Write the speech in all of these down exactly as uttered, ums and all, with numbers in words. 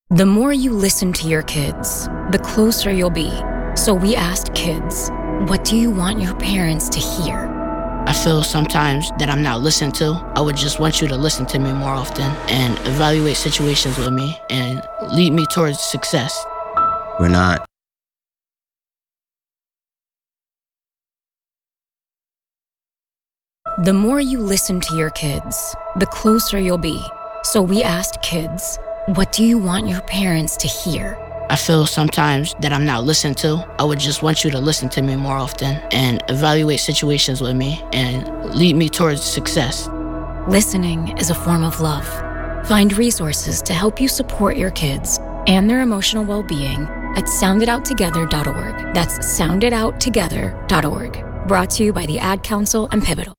The more you listen to your kids, the closer you'll be. So we asked kids, what do you want your parents to hear? I feel sometimes that I'm not listened to. I would just want you to listen to me more often and evaluate situations with me and lead me towards success. We're not. The more you listen to your kids, the closer you'll be. So we asked kids, what do you want your parents to hear? I feel sometimes that I'm not listened to. I would just want you to listen to me more often and evaluate situations with me and lead me towards success. Listening is a form of love. Find resources to help you support your kids and their emotional well-being at sound it out together dot org. That's sound it out together dot org. Brought to you by the Ad Council and Pivotal.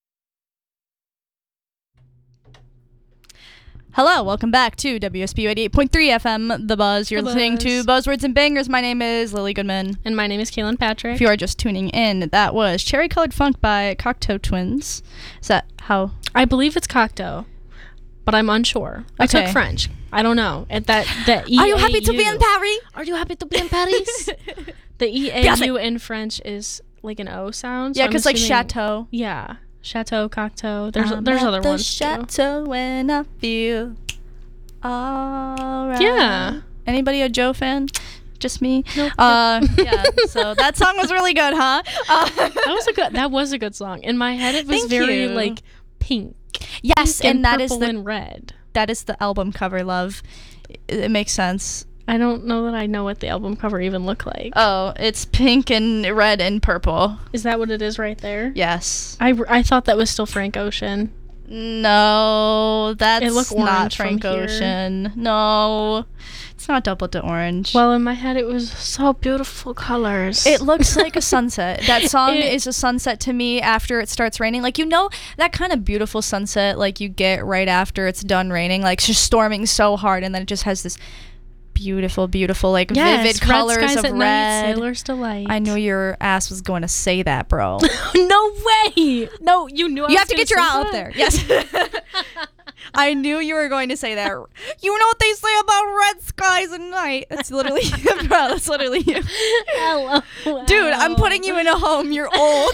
Hello, welcome back to W S B U eighty-eight point three F M, The Buzz. You're The listening Buzz. to Buzzwords and Bangers. My name is Lily Goodman. And my name is Kaylin Patrick. If you are just tuning in, that was Cherry Colored Funk by Cocteau Twins. Is that how? I believe it's Cocteau, but I'm unsure. I Okay. took French. I don't know. At that, the E A U. Are you happy to be in Paris? Are you happy to be in Paris? The E A U in French is like an O sound. So Yeah, I'm because like assuming- chateau. Yeah. Chateau, Cocteau. There's I'm there's at other the ones chateau when I feel alright. Yeah. Anybody a Joe fan? Just me? Nope. Uh, yeah, so that song was really good, huh? Uh, too. That was a good. That was a good song. In my head, it was Thank very you. like pink. yes, Pink and that is purple the and red. that is the album cover, love. It, it makes sense. I don't know that I know what the album cover even looked like. Oh, it's pink and red and purple. Is that what it is right there? Yes. I, I thought that was still Frank Ocean. No, that's It look not orange from Frank here. Ocean. No, it's not Double to Orange. Well, in my head, it was so beautiful colors. It looks like a sunset. That song It- is a sunset to me after it starts raining. Like, you know, that kind of beautiful sunset like you get right after it's done raining, like just storming so hard, and then it just has this beautiful, beautiful, like yes, vivid red colors skies of at red. night, sailor's delight. I knew your ass was going to say that, bro. No way. No, you knew. I You was have to gonna get your say out that? there. Yes. I knew you were going to say that. You know what they say about red skies at night? That's literally, bro, that's literally you. Hello. Dude, I'm putting you in a home. You're old.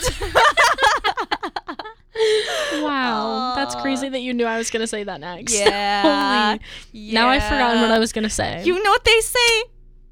Wow, that's Aw. crazy that you knew I was gonna say that next. Yeah. Holy. Now I've forgotten what I Yeah. was gonna say. You know what they say?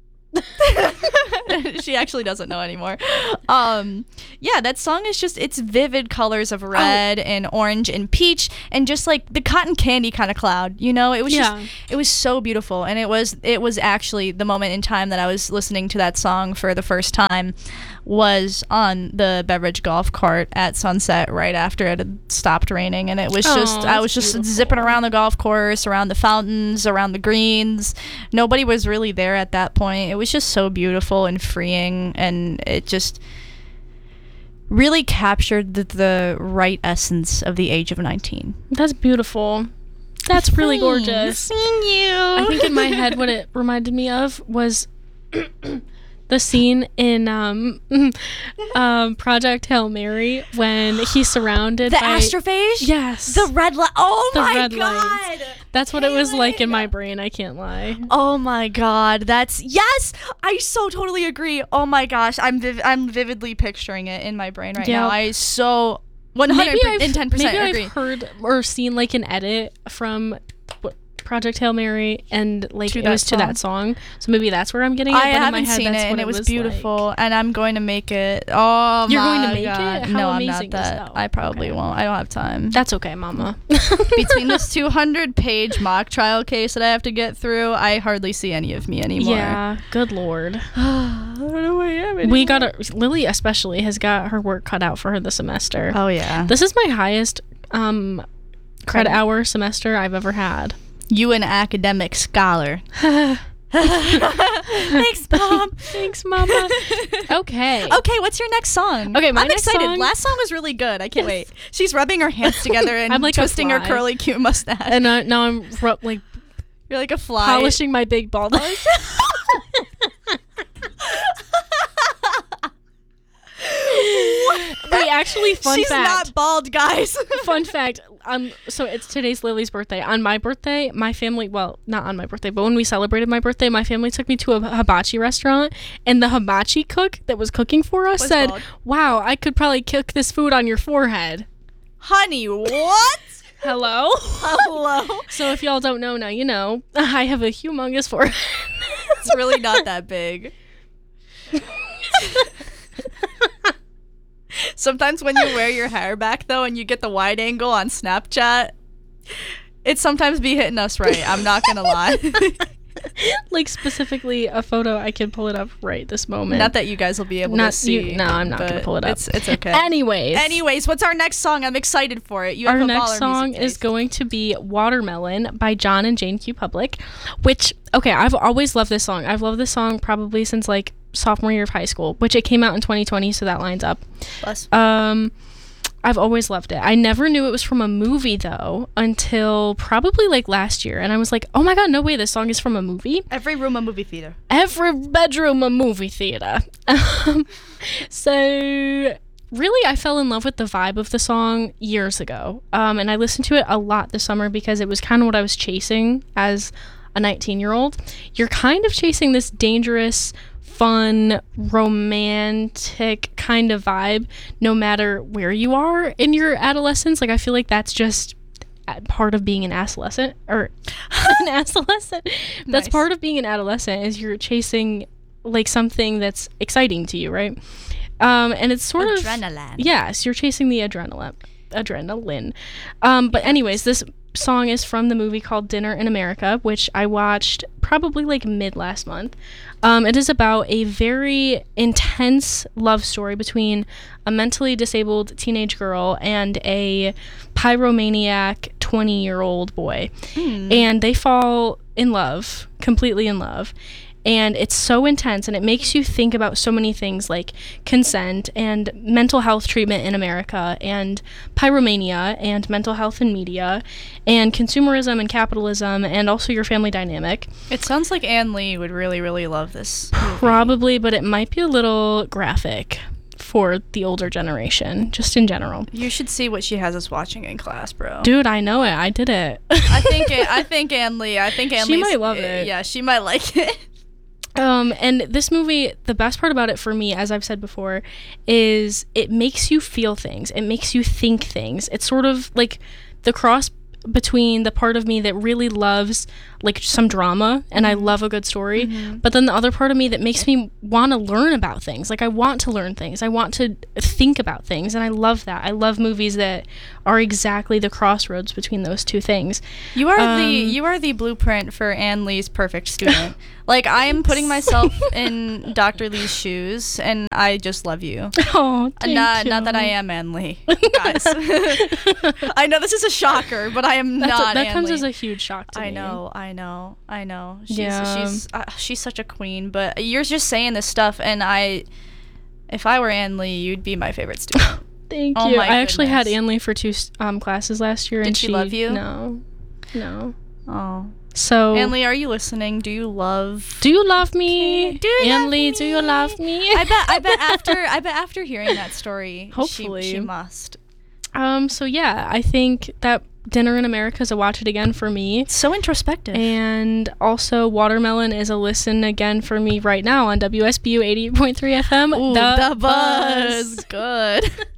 She actually doesn't know anymore. Um, yeah, that song is just, it's vivid colors of red Oh. and orange and peach and just like the cotton candy kind of cloud, you know? It was Yeah. just, it was so beautiful. And it was, it was actually the moment in time that I was listening to that song for the first time was on the Beverage golf cart at sunset right after it had stopped raining. And it was Oh, just, I that's was just beautiful. zipping around the golf course, around the fountains, around the greens. Nobody was really there at that point. It was just so beautiful and freeing, and it just really captured the, the right essence of the age of nineteen. That's beautiful. That's really gorgeous. Seeing you. I think in my head what it reminded me of was the scene in um, um, Project Hail Mary when he's surrounded the by astrophage? Yes. The red light. Oh The my red god. lights. That's what it was like in Kaylin. my brain, I can't lie. Oh my god, that's yes. I so totally agree. Oh my gosh, I'm viv- I'm vividly picturing it in my brain right Yeah. now. I so one hundred ten percent maybe agree. I've heard or seen like an edit from what, Project Hail Mary and like To it that was to that song. So maybe that's where I'm getting it. I but in my haven't head, seen it, that's and what it was, like. beautiful, and I'm going to make it. Oh You're my going to make it? god! How no, I'm amazing not is that. that? I probably Okay. won't. I don't have time. That's okay, Mama. Between this two hundred page mock trial case that I have to get through, I hardly see any of me anymore. Yeah, good lord. I don't know where I am anymore. We got a, Lily especially has got her work cut out for her this semester. Oh yeah. This is my highest um credit Credit. hour semester I've ever had. You an academic scholar. Thanks, Mom. Thanks, Mama. Okay. Okay, what's your next song? Okay, my I'm next excited. song- Last song was really good. I can't wait. She's rubbing her hands together and I'm like a twisting her fly. curly, cute mustache. And uh, now I'm ru- like You're like a fly. polishing my big bald head. Wait, actually, fun She's fact. not bald, guys. Fun fact. Um. So it's today's Lily's birthday. On my birthday, my family. Well, not on my birthday, but when we celebrated my birthday, my family took me to a hibachi restaurant, and the hibachi cook that was cooking for us Was said, bald. "Wow, I could probably cook this food on your forehead." Honey, what? Hello. Hello? So if y'all don't know now, you know. I have a humongous forehead. It's really not that big. Sometimes when you wear your hair back, though, and you get the wide angle on Snapchat, it sometimes be hitting us right. I'm not gonna lie. Like, specifically a photo, I can pull it up right this moment. Not that you guys will be able Not to see. you- no, I'm not gonna but pull it up. It's, it's okay. Anyways. Anyways, what's our next song? I'm excited for it. You have Our a next baller song music is taste. going to be Watermelon by John and Jane Q Public, which, okay, I've always loved this song. I've loved this song probably since, like, sophomore year of high school, which it came out in twenty twenty, so that lines up. Bless. Um, I've always loved it. I never knew it was from a movie, though, until probably, like, last year, and I was like, oh my god, no way, this song is from a movie? Every room a movie theater. Every bedroom a movie theater. Um, so really, I fell in love with the vibe of the song years ago, um, and I listened to it a lot this summer because it was kind of what I was chasing as a nineteen year old. You're kind of chasing this dangerous, fun, romantic kind of vibe no matter where you are in your adolescence. Like, I feel like that's just part of being an adolescent, or an adolescent. That's Nice. part of being an adolescent, is you're chasing like something that's exciting to you, right? Um, and it's sort of Adrenaline. yes, you're chasing the adrenaline. Adrenaline. Um, but anyways, this song is from the movie called Dinner in America, which I watched probably like mid last month. Um, it is about a very intense love story between a mentally disabled teenage girl and a pyromaniac twenty year old boy. And they fall in love, completely in love. And it's so intense, and it makes you think about so many things like consent and mental health treatment in America, and pyromania and mental health in media, and consumerism and capitalism, and also your family dynamic. It sounds like Ann Lee would really, really love this movie. Probably, but it might be a little graphic for the older generation, just in general. You should see what she has us watching in class, bro. Dude, I know it. I did it. I think it, I think Ann Lee. I think Ann She Lee's- might love uh, it. Yeah, she might like it. Um, and this movie, the best part about it for me, as I've said before, is it makes you feel things. It makes you think things. It's sort of like the cross between the part of me that really loves like some drama, and I love a good story, but then the other part of me that makes me want to learn about things. Like, I want to learn things. I want to think about things, and I love that. I love movies that are exactly the crossroads between those two things. You are the Um, you are the blueprint for Ann Lee's perfect student. Like, I am putting myself in Doctor Lee's shoes, and I just love you. Oh, thank not you. not that I am Ann Lee, guys. I know this is a shocker, but I am That's a- not. that Ann comes Lee. as a huge shock to me. I know, I know, I know. She's Yeah. she's uh, she's such a queen. But you're just saying this stuff, and I, if I were Ann Lee, you'd be my favorite student. Thank Oh you. my I actually had goodness. Ann Lee for two um, classes last year. Did and she love you? No. No. Oh, So, Ann Lee, are you listening? Do you love? do you love me? Do you Ann love Lee, do you me? love me? I bet. I bet after. I bet after hearing that story, Hopefully. she, she must. Um, so yeah, I think that Dinner in America is a watch it again for me. So introspective. And also, Watermelon is a listen again for me right now on W S B U eighty-eight point three F M. Ooh, the buzz. Good.